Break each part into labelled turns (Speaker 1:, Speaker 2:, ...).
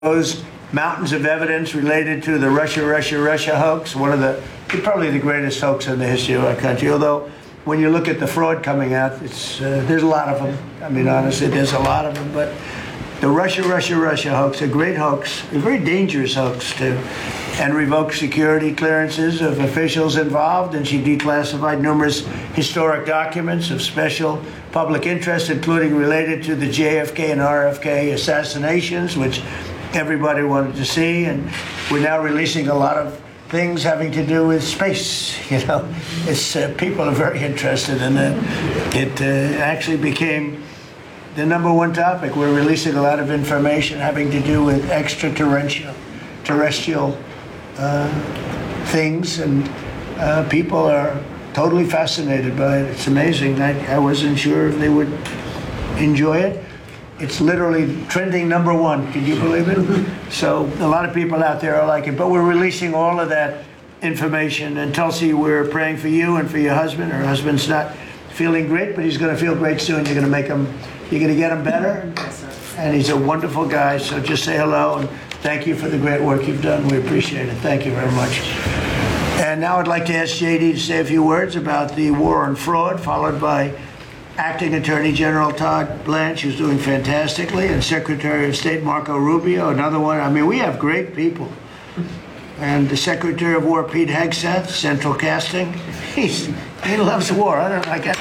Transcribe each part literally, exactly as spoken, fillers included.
Speaker 1: Those mountains of evidence related to the Russia, Russia, Russia hoax, one of the, probably the greatest hoax in the history of our country. Although, when you look at the fraud coming out, it's uh, there's a lot of them. I mean, honestly, there's a lot of them. But the Russia, Russia, Russia hoax, a great hoax, a very dangerous hoax too, and revoked security clearances of officials involved, and she declassified numerous historic documents of special public interest, including related to the J F K and R F K assassinations, which everybody wanted to see. And we're now releasing a lot of things having to do with space. You know, it's uh, people are very interested in it. It uh, actually became the number one topic. We're releasing a lot of information having to do with extraterrestrial, terrestrial uh, things, and uh, people are totally fascinated by it. It's amazing. I, I wasn't sure if they would enjoy it. It's literally trending number one. Can you believe it? So a lot of people out there are like it. But we're releasing all of that information. And Tulsi, we're praying for you and for your husband. Her husband's not feeling great, but he's going to feel great soon. You're going to make him, you're going to get him better. And he's a wonderful guy. So just say hello and thank you for the great work you've done. We appreciate it. Thank you very much. And now I'd like to ask J D to say a few words about the war on fraud, followed by Acting Attorney General Todd Blanche, who's doing fantastically, and Secretary of State Marco Rubio, another one. I mean, we have great people. And the Secretary of War, Pete Hegseth, Central Casting. He's, he loves war. I don't like it.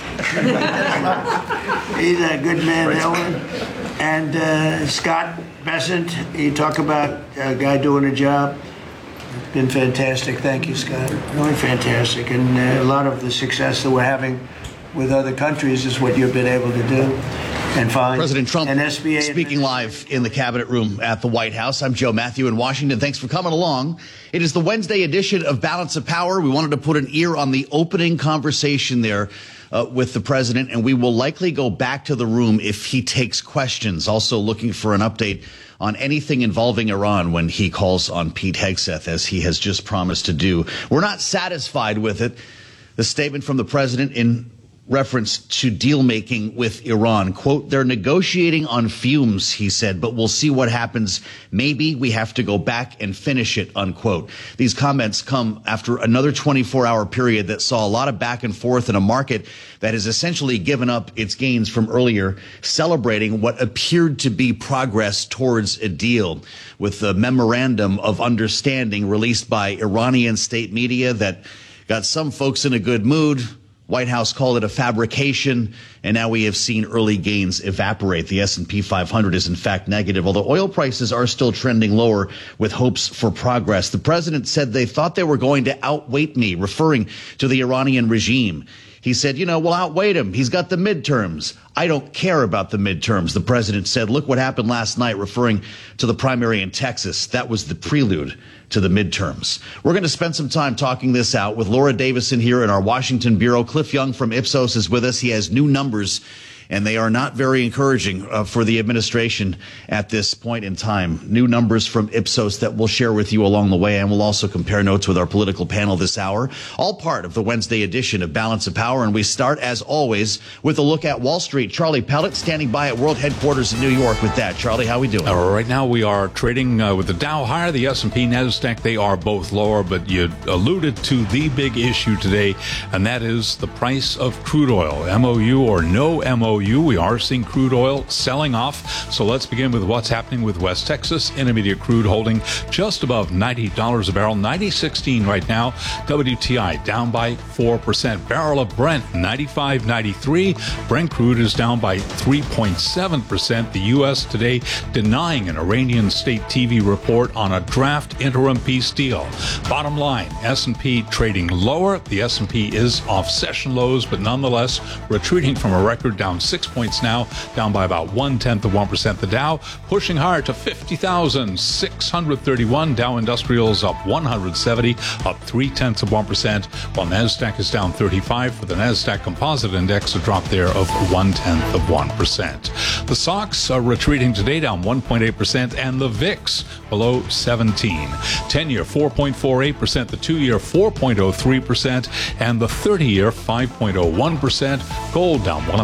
Speaker 1: He's a good man, Ellen. And uh, Scott Bessent, you talk about a guy doing a job. It's been fantastic. Thank you, Scott. Really fantastic. And uh, a lot of the success that we're having with other countries is what you've been able to do and find.
Speaker 2: President Trump
Speaker 1: and S B A
Speaker 2: speaking live in the Cabinet Room at the White House. I'm Joe Matthew in Washington. Thanks for coming along. It is the Wednesday edition of Balance of Power. We wanted to put an ear on the opening conversation there uh, with the president, and we will likely go back to the room if he takes questions. Also looking for an update on anything involving Iran when he calls on Pete Hegseth, as he has just promised to do. We're not satisfied with it. The statement from the president in reference to deal making with Iran. Quote, they're negotiating on fumes, he said, but we'll see what happens. Maybe we have to go back and finish it, unquote. These comments come after another twenty-four hour period that saw a lot of back and forth in a market that has essentially given up its gains from earlier, celebrating what appeared to be progress towards a deal, with the memorandum of understanding released by Iranian state media that got some folks in a good mood. White House called it a fabrication, and now we have seen early gains evaporate. The S and P five hundred is in fact negative, although oil prices are still trending lower with hopes for progress. The president said they thought they were going to outweight me, referring to the Iranian regime. He said, you know, we'll outweight him. He's got the midterms. I don't care about the midterms. The president said, look what happened last night, referring to the primary in Texas. That was the prelude to the midterms. We're going to spend some time talking this out with Laura Davison here in our Washington bureau. Cliff Young from Ipsos is with us. He has new numbers, and they are not very encouraging uh, for the administration at this point in time. New numbers from Ipsos that we'll share with you along the way, and we'll also compare notes with our political panel this hour. All part of the Wednesday edition of Balance of Power, and we start, as always, with a look at Wall Street. Charlie Pellet standing by at World Headquarters in New York with that. Charlie, how we doing?
Speaker 3: Uh, right now we are trading uh, with the Dow higher, the S and P, NASDAQ. They are both lower, but you alluded to the big issue today, and that is the price of crude oil. M O U or no M O U, we are seeing crude oil selling off. So let's begin with what's happening with West Texas. Intermediate crude holding just above ninety dollars a barrel, ninety sixteen right now. W T I down by four percent. Barrel of Brent, ninety-five ninety-three. Brent crude is down by three point seven percent. The U S today denying an Iranian state T V report on a draft interim peace deal. Bottom line, S and P trading lower. The S and P is off session lows, but nonetheless retreating from a record, down six points now, down by about one-tenth of one percent. The Dow pushing higher to fifty thousand six hundred thirty-one. Dow Industrials up one hundred seventy, up three-tenths of one percent, while NASDAQ is down thirty-five, for the NASDAQ Composite Index, a drop there of one-tenth of one percent. The S O X are retreating today, down one point eight percent, and the V I X below seventeen. ten-year four point four eight percent, the two-year four point oh three percent, and the thirty-year five point oh one percent. Gold down one point five percent.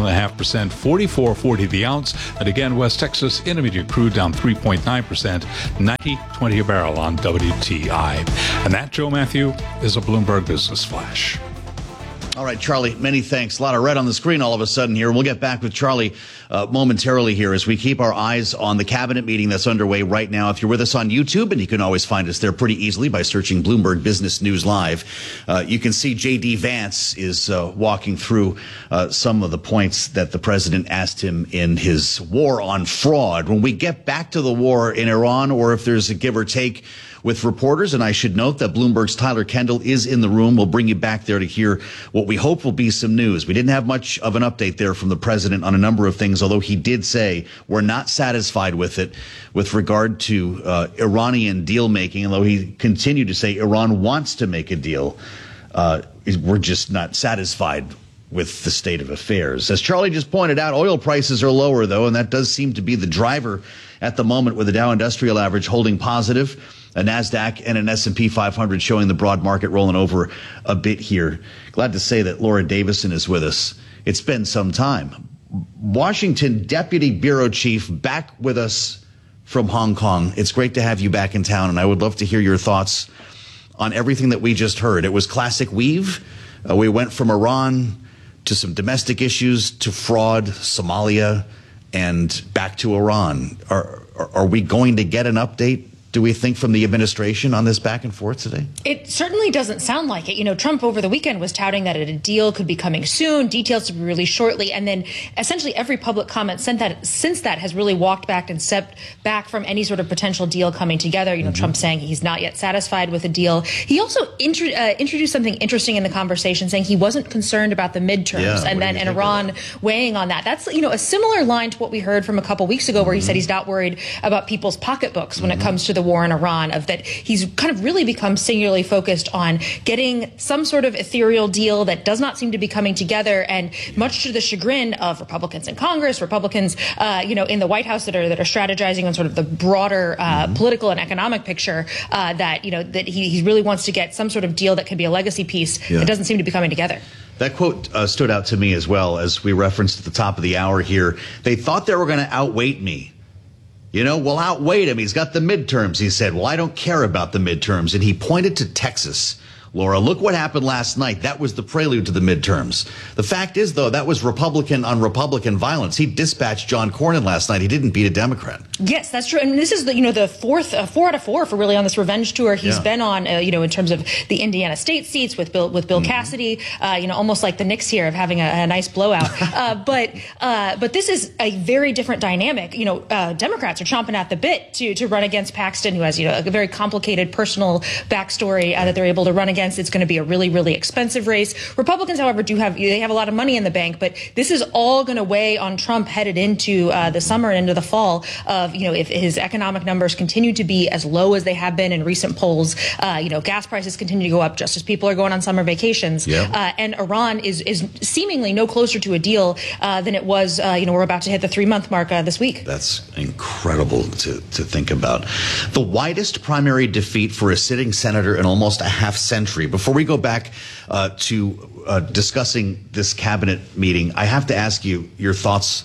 Speaker 3: percent, forty-four forty the ounce. And again, West Texas Intermediate crude down three point nine percent, ninety twenty a barrel on W T I. And that, Joe Matthew, is a Bloomberg Business Flash.
Speaker 2: All right, Charlie, many thanks. A lot of red on the screen all of a sudden here. We'll get back with Charlie uh, momentarily here as we keep our eyes on the cabinet meeting that's underway right now. If you're with us on YouTube, and you can always find us there pretty easily by searching Bloomberg Business News Live, uh, you can see J D. Vance is uh, walking through uh, some of the points that the president asked him in his war on fraud. When we get back to the war in Iran, or if there's a give or take with reporters, and I should note that Bloomberg's Tyler Kendall is in the room. We'll bring you back there to hear what we hope will be some news. We didn't have much of an update there from the president on a number of things, although he did say we're not satisfied with it with regard to uh, Iranian deal making, although he continued to say Iran wants to make a deal. Uh, we're just not satisfied with the state of affairs. As Charlie just pointed out, oil prices are lower, though, and that does seem to be the driver at the moment, with the Dow Industrial Average holding positive, a NASDAQ and an S and P five hundred showing the broad market rolling over a bit here. Glad to say that Laura Davison is with us. It's been some time. Washington Deputy Bureau Chief back with us from Hong Kong. It's great to have you back in town, and I would love to hear your thoughts on everything that we just heard. It was classic weave. Uh, we went from Iran to some domestic issues to fraud, Somalia, and back to Iran. Are, are, are we going to get an update, do we think, from the administration on this back and forth today?
Speaker 4: It certainly doesn't sound like it. You know, Trump over the weekend was touting that a deal could be coming soon, details to be released shortly, and then essentially every public comment since that, since that has really walked back and stepped back from any sort of potential deal coming together. You know, mm-hmm. Trump saying he's not yet satisfied with a deal. He also intro, uh, introduced something interesting in the conversation, saying he wasn't concerned about the midterms,
Speaker 2: yeah,
Speaker 4: and then and Iran weighing on that. That's, you know, a similar line to what we heard from a couple weeks ago, where he mm-hmm. said he's not worried about people's pocketbooks when mm-hmm. it comes to the war in Iran, of that he's kind of really become singularly focused on getting some sort of ethereal deal that does not seem to be coming together, and much to the chagrin of Republicans in Congress, Republicans, uh, you know, in the White House that are that are strategizing on sort of the broader uh, mm-hmm. political and economic picture, uh, that, you know, that he, he really wants to get some sort of deal that can be a legacy piece yeah. that doesn't seem to be coming together.
Speaker 2: That quote uh, stood out to me as well, as we referenced at the top of the hour here. They thought they were going to outweight me. You know, we'll outweigh him. He's got the midterms. He said, well, I don't care about the midterms. And he pointed to Texas. Laura, look what happened last night. That was the prelude to the midterms. The fact is, though, that was Republican on Republican violence. He dispatched John Cornyn last night. He didn't beat a Democrat.
Speaker 4: Yes, that's true. And this is the, you know, the fourth, uh, four out of four for really on this revenge tour he's yeah. been on, uh, you know, in terms of the Indiana state seats with Bill, with Bill mm-hmm. Cassidy, uh, you know, almost like the Knicks here of having a, a nice blowout. uh, but, uh, but this is a very different dynamic. You know, uh, Democrats are chomping at the bit to, to run against Paxton, who has, you know, a very complicated personal backstory uh, that they're able to run against. It's going to be a really, really expensive race. Republicans, however, do have they have a lot of money in the bank, but this is all going to weigh on Trump headed into uh, the summer and into the fall. Of, you know, if his economic numbers continue to be as low as they have been in recent polls, uh, you know, gas prices continue to go up just as people are going on summer vacations, yeah. uh, and Iran is is seemingly no closer to a deal uh, than it was. Uh, you know, we're about to hit the three month mark uh, this week.
Speaker 2: That's incredible to to think about. The widest primary defeat for a sitting senator in almost a half century. Before we go back uh, to uh, discussing this cabinet meeting, I have to ask you your thoughts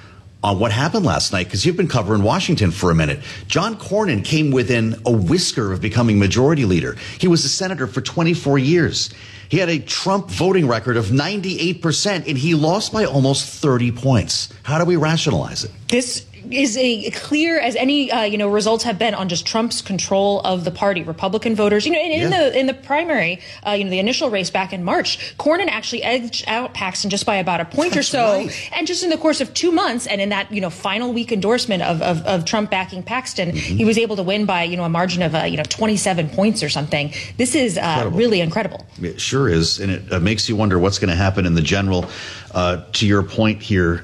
Speaker 2: on what happened last night, because you've been covering Washington for a minute. John Cornyn came within a whisker of becoming majority leader. He was a senator for twenty-four years. He had a Trump voting record of ninety-eight percent, and he lost by almost thirty points. How do we rationalize it?
Speaker 4: This is a clear as any uh, you know results have been on just Trump's control of the party. Republican voters, you know, in, in yeah. the in the primary, uh, you know, the initial race back in March, Cornyn actually edged out Paxton just by about a point That's or so, right. and just in the course of two months, and in that you know final week endorsement of of, of Trump backing Paxton, mm-hmm. he was able to win by you know a margin of uh, you know twenty-seven points or something. This is uh, incredible. Really incredible.
Speaker 2: It sure is, and it uh, makes you wonder what's going to happen in the general. Uh, to your point here,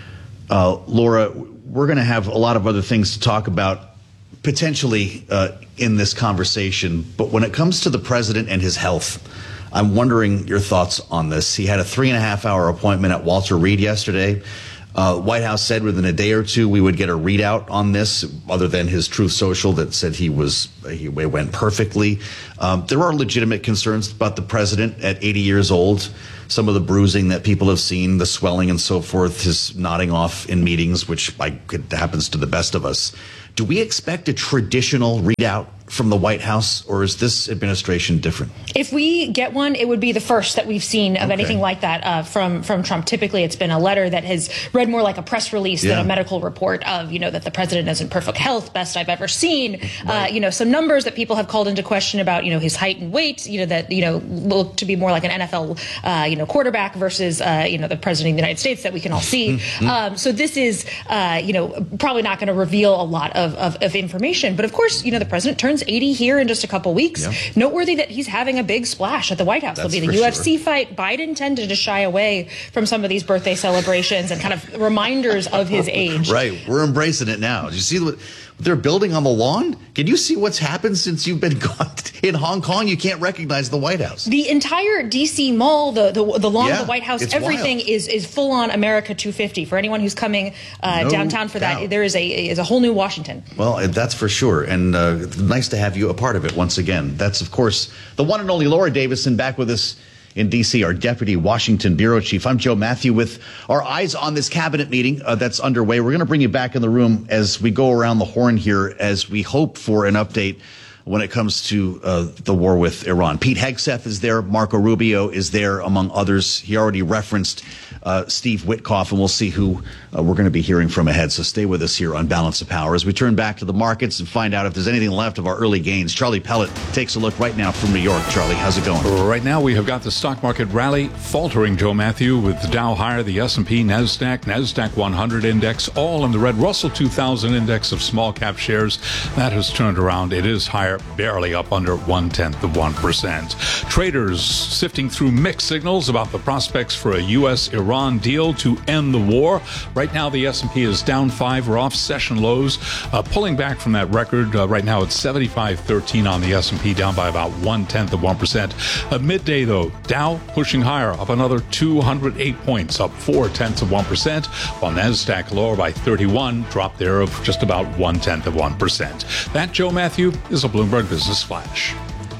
Speaker 2: uh, Laura. We're going to have a lot of other things to talk about potentially uh, in this conversation. But when it comes to the president and his health, I'm wondering your thoughts on this. He had a three and a half hour appointment at Walter Reed yesterday. Uh, White House said within a day or two we would get a readout on this, other than his Truth Social that said he was he went perfectly. Um, there are legitimate concerns about the president at eighty years old. Some of the bruising that people have seen, the swelling and so forth, his nodding off in meetings, which I, it happens to the best of us. Do we expect a traditional readout from the White House, or is this administration different?
Speaker 4: If we get one, it would be the first that we've seen of
Speaker 2: Okay.
Speaker 4: anything like that uh, from from Trump. Typically, it's been a letter that has read more like a press release
Speaker 2: Yeah.
Speaker 4: than a medical report of, you know, that the president is in perfect health, best I've ever seen.
Speaker 2: Right.
Speaker 4: Uh, you know, some numbers that people have called into question about, you know, his height and weight, you know, that, you know, look to be more like an N F L, uh, you know, quarterback versus, uh, you know, the president of the United States that we can all see. um, so this is, uh, you know, probably not going to reveal a lot of, of, of information. But of course, you know, the president turns eighty here in just a couple weeks.
Speaker 2: Yeah.
Speaker 4: Noteworthy that he's having a big splash at the White House.
Speaker 2: That's
Speaker 4: There'll be the
Speaker 2: for
Speaker 4: U F C
Speaker 2: sure.
Speaker 4: fight. Biden tended to shy away from some of these birthday celebrations and kind of reminders of his age.
Speaker 2: Right. We're embracing it now. Do you see what they're building on the lawn? Can you see what's happened since you've been gone? In Hong Kong, you can't recognize the White House.
Speaker 4: The entire D C Mall, the the, the lawn
Speaker 2: Yeah,
Speaker 4: of the White House,
Speaker 2: it's
Speaker 4: everything
Speaker 2: wild.
Speaker 4: is is full on America two fifty. For anyone who's coming uh,
Speaker 2: No
Speaker 4: downtown for
Speaker 2: doubt.
Speaker 4: that, there is a is a whole new Washington.
Speaker 2: Well, that's for sure. And uh, nice to have you a part of it once again. That's, of course, the one and only Laura Davison back with us in D C, our Deputy Washington Bureau Chief. I'm Joe Matthew with our eyes on this cabinet meeting uh, that's underway. We're going to bring you back in the room as we go around the horn here as we hope for an update when it comes to uh, the war with Iran. Pete Hegseth is there. Marco Rubio is there, among others. He already referenced uh, Steve Witkoff, and we'll see who uh, we're going to be hearing from ahead. So stay with us here on Balance of Power as we turn back to the markets and find out if there's anything left of our early gains. Charlie Pellet takes a look right now from New York. Charlie, how's it going?
Speaker 3: Right now, we have got the stock market rally faltering, Joe Matthew, with the Dow higher, the S and P, NASDAQ, NASDAQ one hundred index, all in the red. Russell two thousand index of small cap shares, that has turned around. It is higher, barely up under one-tenth of one percent. Traders sifting through mixed signals about the prospects for a U S Iran deal to end the war. Right now, the S and P is down five. We're off session lows, uh, pulling back from that record. Uh, right now, it's seventy-five thirteen on the S and P, down by about one-tenth of one percent. At midday, though, Dow pushing higher, up another two hundred eight points, up four-tenths of one percent, while NASDAQ lower by thirty-one, drop there of just about one-tenth of one percent. That, Joe Matthew, is a Bloomberg Business Flash.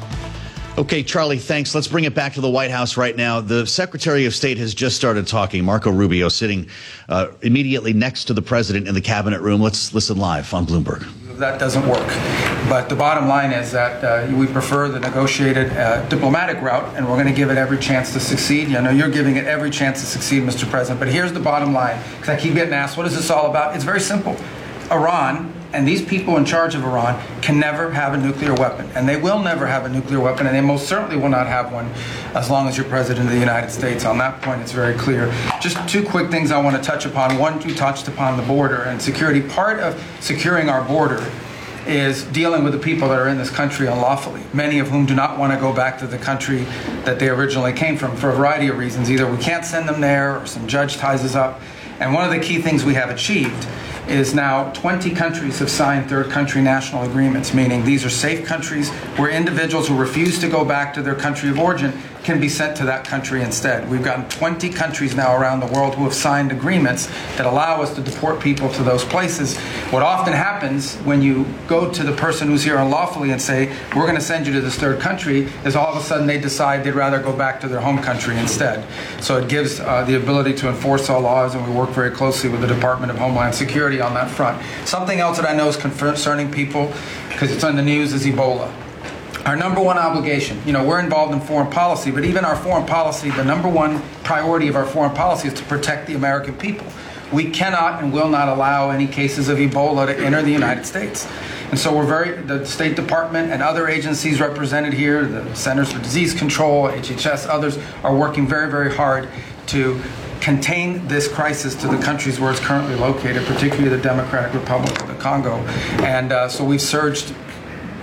Speaker 2: Okay, Charlie, thanks. Let's bring it back to the White House right now. The Secretary of State has just started talking. Marco Rubio sitting uh, immediately next to the president in the cabinet room. Let's listen live on Bloomberg.
Speaker 5: That doesn't work. But the bottom line is that uh, we prefer the negotiated uh, diplomatic route, and we're going to give it every chance to succeed. I know you're giving it every chance to succeed, Mister President, but here's the bottom line, because I keep getting asked, what is this all about? It's very simple. Iran and these people in charge of Iran can never have a nuclear weapon, and they will never have a nuclear weapon, and they most certainly will not have one as long as you're president of the United States. On that point, it's very clear. Just two quick things I want to touch upon. One, you touched upon the border and security. Part of securing our border is dealing with the people that are in this country unlawfully, many of whom do not want to go back to the country that they originally came from for a variety of reasons. Either we can't send them there, or some judge ties us up. And one of the key things we have achieved is now twenty countries have signed third country national agreements, meaning these are safe countries where individuals who refuse to go back to their country of origin can be sent to that country instead. We've gotten twenty countries now around the world who have signed agreements that allow us to deport people to those places. What often happens when you go to the person who's here unlawfully and say, we're going to send you to this third country, is all of a sudden they decide they'd rather go back to their home country instead. So it gives uh, the ability to enforce our laws, and we work very closely with the Department of Homeland Security on that front. Something else that I know is concerning people, because it's on the news, is Ebola. Our number one obligation, you know, we're involved in foreign policy, but even our foreign policy, the number one priority of our foreign policy is to protect the American people. We cannot and will not allow any cases of Ebola to enter the United States. And so we're very, the State Department and other agencies represented here, the Centers for Disease Control, H H S, others, are working very, very hard to contain this crisis to the countries where it's currently located, particularly the Democratic Republic of the Congo. And uh, so we've surged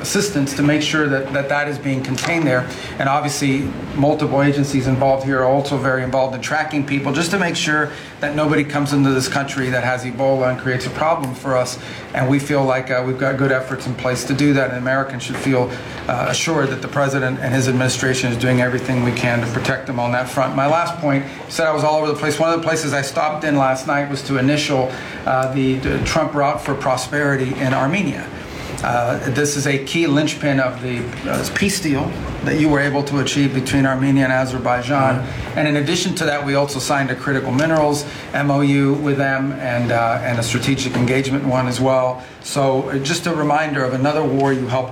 Speaker 5: assistance to make sure that, that that is being contained there. And obviously, multiple agencies involved here are also very involved in tracking people, just to make sure that nobody comes into this country that has Ebola and creates a problem for us. And we feel like uh, we've got good efforts in place to do that, and Americans should feel uh, assured that the President and his administration is doing everything we can to protect them on that front. My last point, you said I was all over the place. One of the places I stopped in last night was to initial uh, the, the Trump Route for Prosperity in Armenia. Uh, this is a key linchpin of the uh, peace deal that you were able to achieve between Armenia and Azerbaijan. Mm-hmm. And in addition to that, we also signed a critical minerals M O U with them, and, uh, and a strategic engagement one as well. So uh, just a reminder of another war you helped